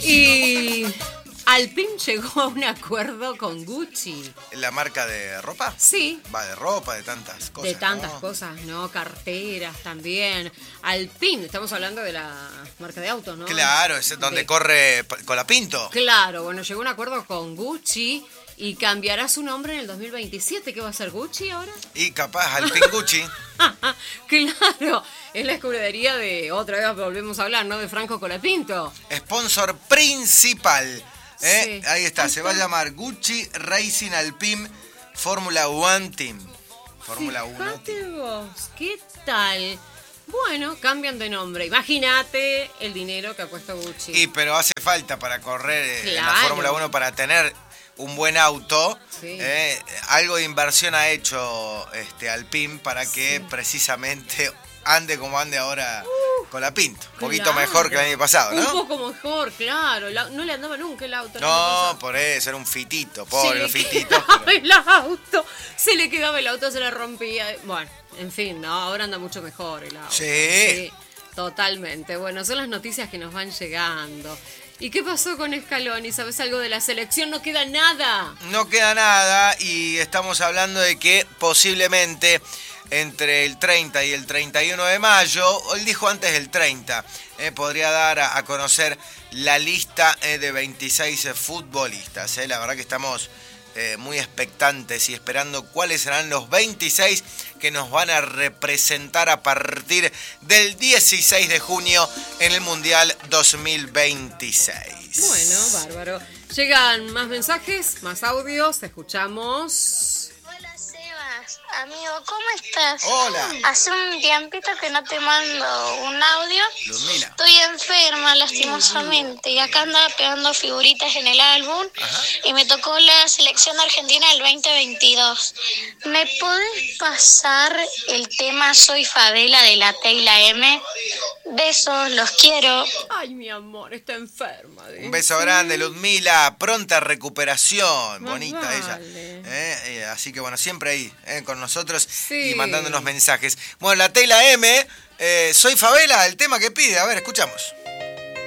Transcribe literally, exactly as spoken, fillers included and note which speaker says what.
Speaker 1: Y Alpine llegó a un acuerdo con Gucci.
Speaker 2: ¿La marca de ropa?
Speaker 1: Sí.
Speaker 2: Va de ropa, de tantas cosas.
Speaker 1: De tantas
Speaker 2: ¿no?
Speaker 1: cosas, ¿no? Carteras también. Alpine, estamos hablando de la marca de autos, ¿no?
Speaker 2: Claro, es donde
Speaker 1: de...
Speaker 2: corre Colapinto.
Speaker 1: Claro, bueno, llegó a un acuerdo con Gucci y cambiará su nombre en el dos mil veintisiete. ¿Qué va a ser Gucci ahora?
Speaker 2: Y capaz Alpine Gucci.
Speaker 1: Claro, es la escudería de, otra vez volvemos a hablar, ¿no? De Franco Colapinto.
Speaker 2: Sponsor principal. ¿eh?
Speaker 1: Sí.
Speaker 2: Ahí está, se va a llamar Gucci Racing Alpine Fórmula One Team. Fórmula uno
Speaker 1: Fíjate
Speaker 2: Team.
Speaker 1: vos, ¿qué tal? Bueno, cambian de nombre. Imagínate el dinero que ha puesto Gucci.
Speaker 2: Y pero hace falta para correr eh, en la
Speaker 1: Claro.
Speaker 2: Fórmula uno, para tener un buen auto.
Speaker 1: Sí.
Speaker 2: eh, algo de inversión ha hecho este Alpine para que
Speaker 1: Sí.
Speaker 2: precisamente ande como ande ahora uh, Colapinto. Un poquito
Speaker 1: Claro.
Speaker 2: mejor que el año pasado, ¿no?
Speaker 1: Un poco mejor, claro. La- no le andaba nunca el auto.
Speaker 2: No, por eso, era un fitito, pobre los fititos.
Speaker 1: Quedaba
Speaker 2: pero-
Speaker 1: el auto. Se le quedaba el auto, se le rompía. Bueno, en fin, no, ahora anda mucho mejor el auto.
Speaker 2: Sí.
Speaker 1: Totalmente. Bueno, son las noticias que nos van llegando. ¿Y qué pasó con Scaloni? ¿Sabes algo de la selección? No queda nada.
Speaker 2: No queda nada y estamos hablando de que posiblemente entre el treinta y el treinta y uno de mayo, él dijo antes el treinta, eh, podría dar a, a conocer la lista eh, de veintiséis eh, futbolistas. Eh. La verdad que estamos eh, muy expectantes y esperando cuáles serán los veintiséis que nos van a representar a partir del dieciséis de junio en el Mundial dos mil veintiséis.
Speaker 1: Bueno, bárbaro. Llegan más mensajes, más audios. Escuchamos.
Speaker 3: Hola Sebas, amigo, ¿cómo estás?
Speaker 2: Hola.
Speaker 3: Hace un tiempito que no te mando un audio.
Speaker 2: Luzmila.
Speaker 3: Estoy enferma, lastimosamente, y acá andaba pegando figuritas en el álbum.
Speaker 2: Ajá.
Speaker 3: Y me tocó la selección argentina del veinte veintidós. ¿Me podés pasar el tema Soy Favela de la Teila M? Besos, los quiero.
Speaker 1: Ay, mi amor, está enferma.
Speaker 2: Un beso grande, Ludmila. Pronta recuperación.
Speaker 1: Más
Speaker 2: Bonita
Speaker 1: vale.
Speaker 2: ella. Eh, eh, así que bueno, siempre ahí eh, con nosotros
Speaker 1: Sí.
Speaker 2: y mandándonos mensajes. Bueno, la Teila M, eh, Soy Favela, el tema que pide. A ver, escuchamos.